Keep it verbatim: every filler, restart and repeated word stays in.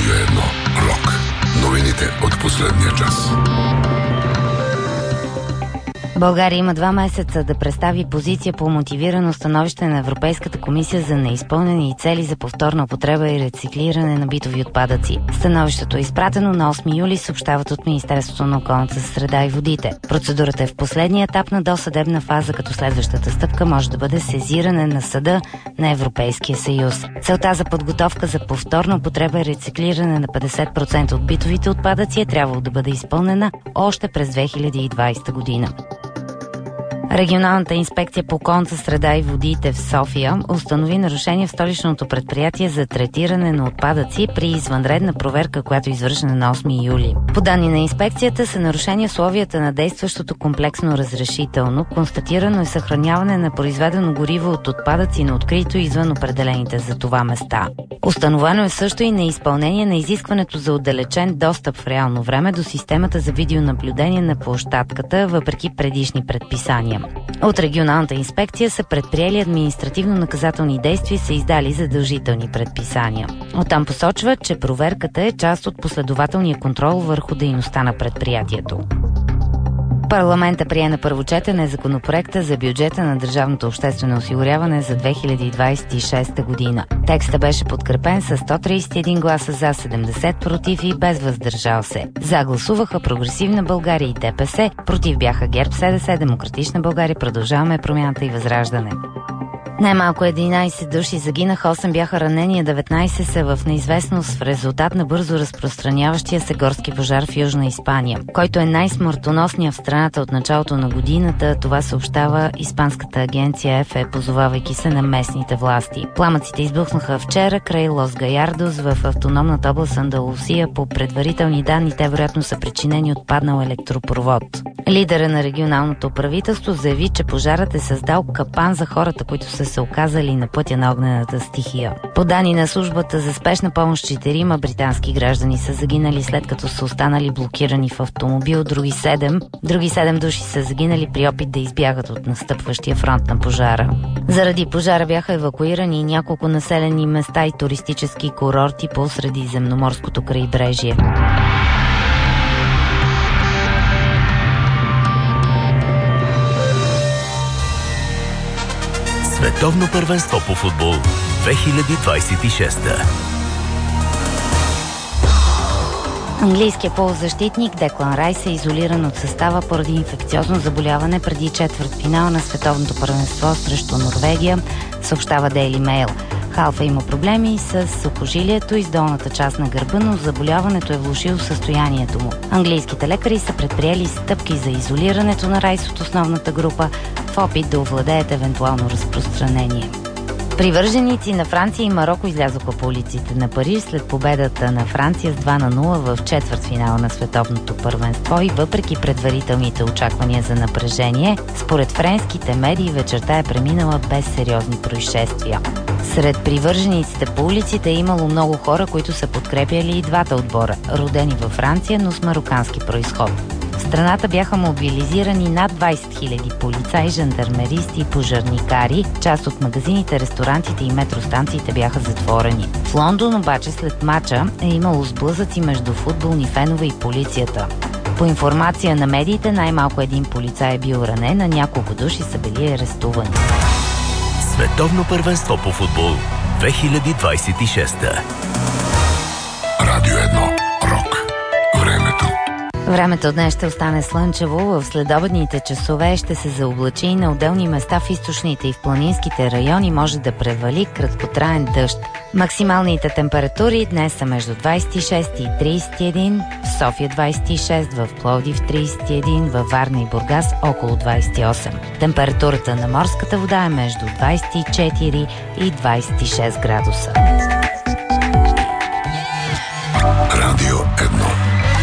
Радио едно Рок. Новините от последния час. България има два месеца да представи позиция по мотивирано становище на Европейската комисия за неизпълнени цели за повторна употреба и рециклиране на битови отпадъци. Становището е изпратено на осми юли, съобщават от Министерството на околната среда и водите. Процедурата е в последния етап на досъдебна фаза, като следващата стъпка може да бъде сезиране на съда на Европейския съюз. Целта за подготовка за повторна употреба и рециклиране на петдесет процента от битовите отпадъци е трябвало да бъде изпълнена още през две хиляди и двадесета година. Регионалната инспекция по околната среда и водите в София установи нарушение в столичното предприятие за третиране на отпадъци при извънредна проверка, която е извършена на осми юли. По данни на инспекцията са нарушени условията на действащото комплексно разрешително, констатирано е съхраняване на произведено гориво от отпадъци на открито извън определените за това места. Установено е също и неизпълнение на изискването за отдалечен достъп в реално време до системата за видеонаблюдение на площадката, въпреки предишни предписания. От регионалната инспекция са предприели административно-наказателни действия и са издали задължителни предписания. Оттам посочват, че проверката е част от последователния контрол върху дейността на предприятието. Парламента прие на първо четене законопроекта за бюджета на държавното обществено осигуряване за две хиляди двадесет и шеста година. Текстът беше подкрепен с сто тридесет и един гласа за, седемдесет против и без въздържал се. За гласуваха Прогресивна България и ДПС, против бяха ГЕРБ, СДС, Демократична България, Продължаваме промяната и Възраждане. Най-малко единадесет души загинаха, осем бяха ранени, а деветнадесет са в неизвестност в резултат на бързо разпространяващия се горски пожар в Южна Испания, който е най-смъртоносният в страната от началото на годината. Това съобщава испанската агенция Еф Е, позовавайки се на местните власти. Пламъците избухнаха вчера край Лос Гаярдос в автономната област Андалусия. По предварителни данни, те вероятно са причинени от паднал електропровод. Лидера на регионалното правителство заяви, че пожарът е създал капан за хората, които са се оказали на пътя на огнената стихия. По данни на службата за спешна помощ, четирима британски граждани са загинали, след като са останали блокирани в автомобил. Други седем, други седем души са загинали при опит да избягат от настъпващия фронт на пожара. Заради пожара бяха евакуирани няколко населени места и туристически курорти по Средиземноморското крайбрежие. Световно първенство по футбол две хиляди двадесет и шеста. Английският полузащитник Деклан Райс е изолиран от състава поради инфекциозно заболяване преди четвъртфинал на Световното първенство срещу Норвегия, съобщава Daily Mail. Халфа има проблеми с сухожилието и с долната част на гърба, но заболяването е влошило състоянието му. Английските лекари са предприели стъпки за изолирането на Райс от основната група в опит да овладеят евентуално разпространение. Привърженици на Франция и Мароко излязоха по улиците на Париж след победата на Франция с два на нула в четвъртфинала на Световното първенство и въпреки предварителните очаквания за напрежение, според френските медии вечерта е преминала без сериозни происшествия. Сред привържениците по улиците е имало много хора, които са подкрепяли и двата отбора, родени във Франция, но с марокански произход. В страната бяха мобилизирани над двадесет хиляди полицаи, жандармеристи и пожарникари. Част от магазините, ресторантите и метростанциите бяха затворени. В Лондон обаче след мача е имало сблъсъци между футболни фенове и полицията. По информация на медиите, най-малко един полицай е бил ранен, а няколко души са били арестувани. Световно първенство по футбол две хиляди двадесет и шеста. Радио едно Рок. Времето. Времето днес ще остане слънчево, в следобедните часове ще се заоблачи и на отделни места в източните и в планинските райони може да превали краткотраен дъжд. Максималните температури днес са между двадесет и шест и тридесет и един, в София двадесет и шест, в Пловдив тридесет и един, във Варна и Бургас около двадесет и осем. Температурата на морската вода е между двадесет и четири и двадесет и шест градуса.